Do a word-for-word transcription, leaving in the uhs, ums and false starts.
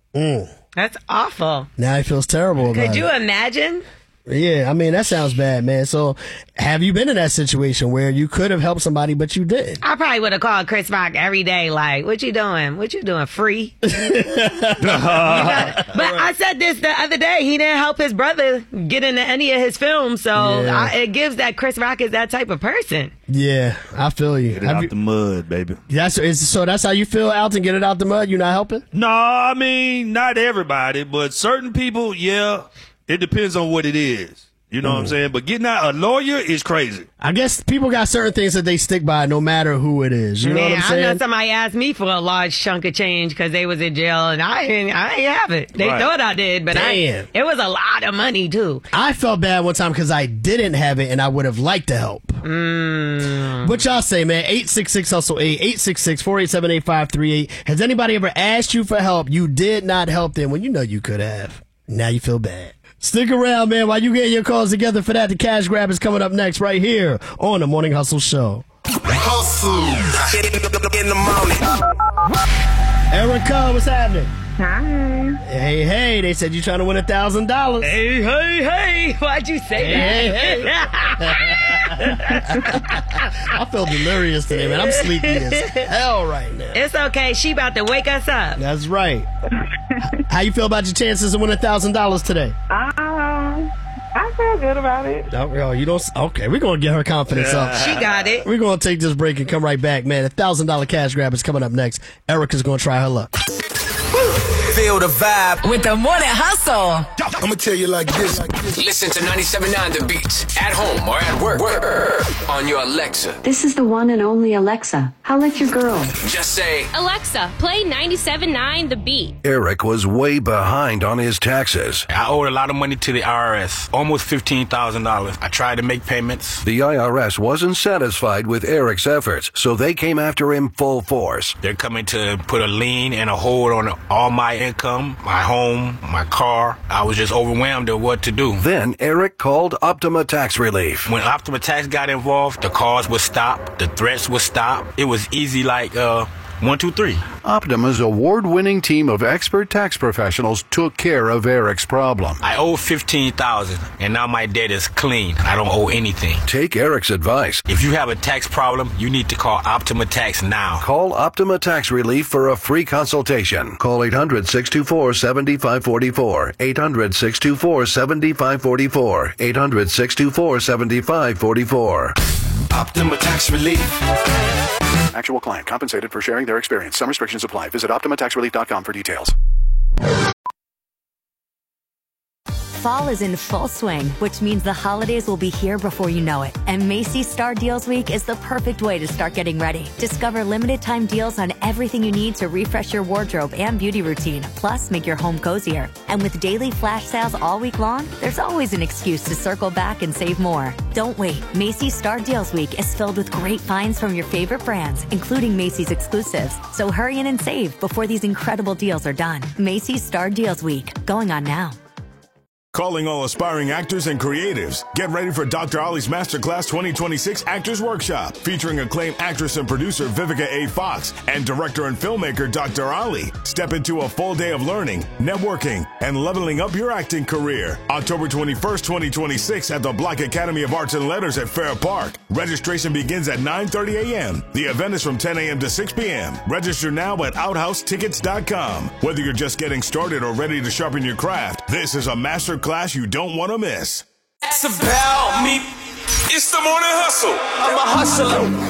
Mm. That's awful. Now he feels terrible about it. Could you imagine? Yeah, I mean, that sounds bad, man. So, have you been in that situation where you could have helped somebody, but you didn't? I probably would have called Chris Rock every day, like, what you doing? What you doing? Free? You know? But I said this the other day. He didn't help his brother get into any of his films, so Yeah. I, it gives that Chris Rock is that type of person. Yeah, I feel you. Get it Have out you- the mud, baby. That's is, so. That's how you feel, Alton. Get it out the mud. You not helping? No, I mean, not everybody, but certain people, yeah, it depends on what it is. You know Mm. what I'm saying? But getting out a lawyer is crazy. I guess people got certain things that they stick by, no matter who it is. You know Man, what I'm I saying? know somebody asked me for a large chunk of change because they was in jail, and I didn't, I didn't have it. They Right. thought I did, but I, Damn. it was a lot of money, too. I felt bad one time because I didn't have it and I would have liked to help. Mm. What y'all say, man? eight six six hustle eight, eight six six, four eight seven, eight five three eight. Has anybody ever asked you for help? You did not help them when you know you could have. Now you feel bad. Stick around, man, while you get your calls together for that. The cash grab is coming up next right here on the Morning Hustle Show. Hustle in the morning. Erica, what's happening? Hi. Hey, hey, they said you trying to win a thousand dollars. Hey, hey, hey. Why'd you say Hey, that? I feel delirious today, man. I'm sleepy as hell right now. It's okay. She about to wake us up. That's right. How you feel about your chances to win a thousand dollars today? Um, I feel good about it. Oh, oh, you don't. Okay, we're gonna get her confidence up. She got it. We're gonna take this break and come right back, man. A thousand dollar cash grab is coming up next. Erica's gonna try her luck. Feel the vibe. With the Morning Hustle. I'm gonna tell you like this. Like this. Listen to ninety-seven point nine The Beat at home or at work, work on your Alexa. This is the one and only Alexa. How at your girl? Just say, Alexa, play ninety-seven point nine The Beat. Eric was way behind on his taxes. I owed a lot of money to the I R S, almost fifteen thousand dollars. I tried to make payments. The I R S wasn't satisfied with Eric's efforts, so they came after him full force. They're coming to put a lien and a hold on all my income, my home, my car. I was just overwhelmed at what to do. Then Eric called Optima Tax Relief. When Optima Tax got involved, the calls would stop, the threats would stop. It was easy like, uh, one, two, three. Optima's award-winning team of expert tax professionals took care of Eric's problem. I owe fifteen thousand dollars, and now my debt is clean. I don't owe anything. Take Eric's advice. If you have a tax problem, you need to call Optima Tax now. Call Optima Tax Relief for a free consultation. Call eight hundred, six two four, seven five four four. eight hundred, six two four, seven five four four. eight hundred, six two four, seven five four four. Optima Tax Relief. Actual client compensated for sharing their experience. Some restrictions apply. Visit optima tax relief dot com for details. Fall is in full swing, which means the holidays will be here before you know it. And Macy's Star Deals Week is the perfect way to start getting ready. Discover limited time deals on everything you need to refresh your wardrobe and beauty routine, plus make your home cozier. And with daily flash sales all week long, there's always an excuse to circle back and save more. Don't wait. Macy's Star Deals Week is filled with great finds from your favorite brands, including Macy's exclusives. So hurry in and save before these incredible deals are done. Macy's Star Deals Week, going on now. Calling all aspiring actors and creatives. Get ready for Doctor Ollie's Masterclass twenty twenty-six Actors Workshop, featuring acclaimed actress and producer Vivica A. Fox and director and filmmaker Doctor Ollie. Step into a full day of learning, networking, and leveling up your acting career. October twenty-first, twenty twenty-six at the Black Academy of Arts and Letters at Fair Park. Registration begins at nine thirty a.m. The event is from ten a.m. to six p.m. Register now at outhouse tickets dot com. Whether you're just getting started or ready to sharpen your craft, this is a master class you don't want to miss. It's about me. It's the Morning Hustle. I'm a hustler.